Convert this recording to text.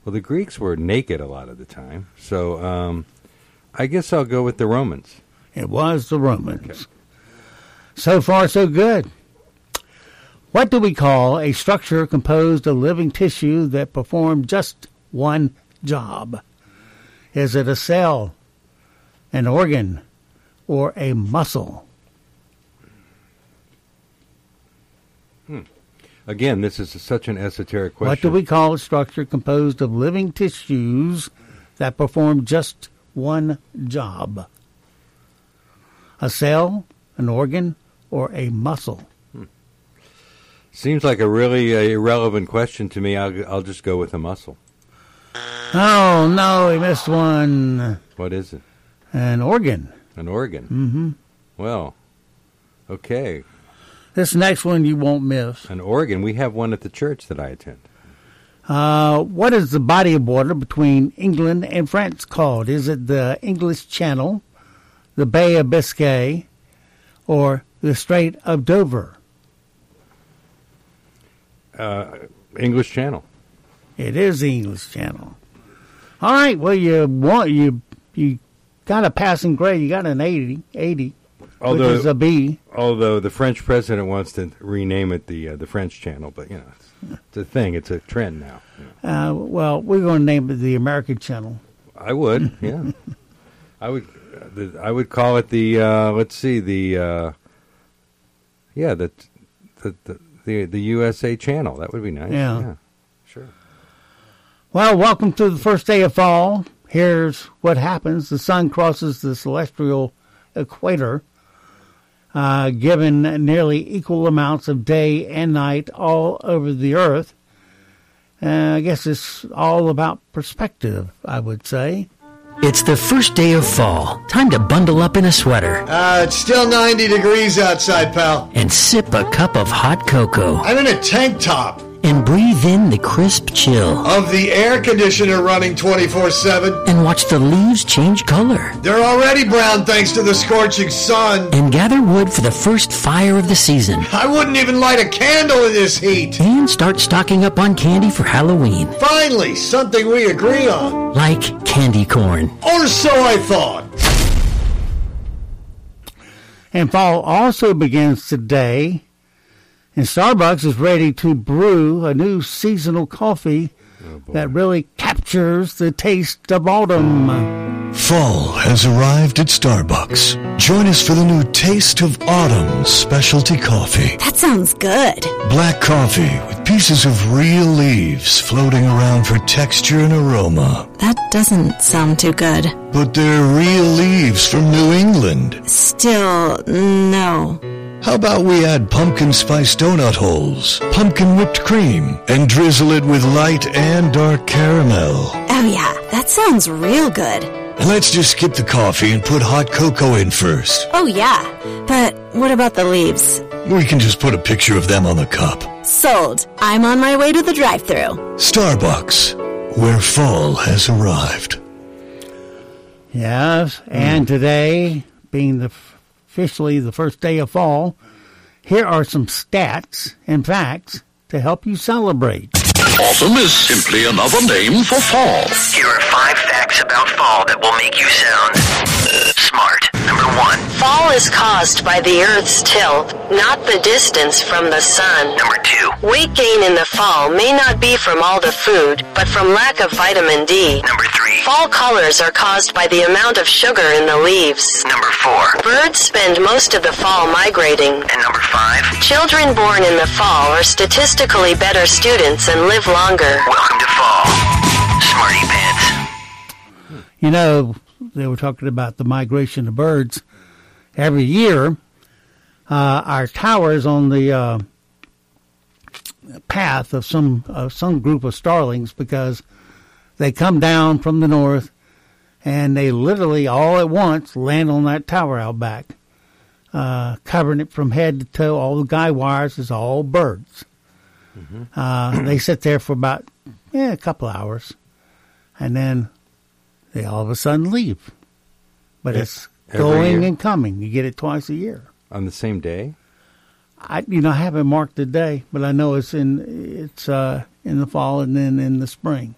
Well, the Greeks were naked a lot of the time, so I guess I'll go with the Romans. It was the Romans. Okay. So far, so good. What do we call a structure composed of living tissue that performs just one job? Is it a cell, an organ, or a muscle? Again, this is such an esoteric question. What do we call a structure composed of living tissues that perform just one job? A cell, an organ, or a muscle? Seems like a really irrelevant question to me. I'll just go with a muscle. Oh, no, we missed one. What is it? An organ. An organ? Mm-hmm. Well, okay. This next one you won't miss. An organ. We have one at the church that I attend. What is the body of water between England and France called? Is it the English Channel, the Bay of Biscay, or the Strait of Dover? English Channel. It is the English Channel. All right. Well, you got a passing grade. You got an 80, which is a B. Although the French president wants to rename it the French Channel, but it's a thing. It's a trend now. Well, we're going to name it the American Channel. I would, yeah. I would call it the the USA Channel. That would be nice. Yeah, sure. Well, welcome to the first day of fall. Here's what happens. The sun crosses the celestial equator, given nearly equal amounts of day and night all over the earth. I guess it's all about perspective, I would say. It's the first day of fall. Time to bundle up in a sweater. It's still 90 degrees outside, pal. And sip a cup of hot cocoa. I'm in a tank top. And breathe in the crisp chill. Of the air conditioner running 24/7. And watch the leaves change color. They're already brown thanks to the scorching sun. And gather wood for the first fire of the season. I wouldn't even light a candle in this heat. And start stocking up on candy for Halloween. Finally, something we agree on. Like candy corn. Or so I thought. And fall also begins today. And Starbucks is ready to brew a new seasonal coffee that really captures the taste of autumn. Fall has arrived at Starbucks. Join us for the new Taste of Autumn specialty coffee. That sounds good. Black coffee with pieces of real leaves floating around for texture and aroma. That doesn't sound too good. But they're real leaves from New England. Still, no. How about we add pumpkin spice donut holes, pumpkin whipped cream, and drizzle it with light and dark caramel? Oh yeah, that sounds real good. Let's just skip the coffee and put hot cocoa in first. Oh yeah, but what about the leaves? We can just put a picture of them on the cup. Sold. I'm on my way to the drive-thru. Starbucks, where fall has arrived. Yes, and today, being officially the first day of fall, here are some stats and facts to help you celebrate. Autumn is simply another name for fall. Here are 5 facts about fall that will make you sound smart. Number 1. Fall is caused by the Earth's tilt, not the distance from the sun. Number 2. Weight gain in the fall may not be from all the food, but from lack of vitamin D. Number 3. Fall colors are caused by the amount of sugar in the leaves. Number 4. Birds spend most of the fall migrating. And number 5. Children born in the fall are statistically better students and live longer. Welcome to fall, Smarty Pants. You know, they were talking about the migration of birds. Every year, our towers on the path of some group of starlings, because they come down from the north and they literally all at once land on that tower out back, covering it from head to toe. All the guy wires is all birds. Mm-hmm. They sit there for about a couple hours, and then they all of a sudden leave. But it's going and coming. You get it twice a year. On the same day? I haven't marked the day, but I know it's in the fall and then in the spring.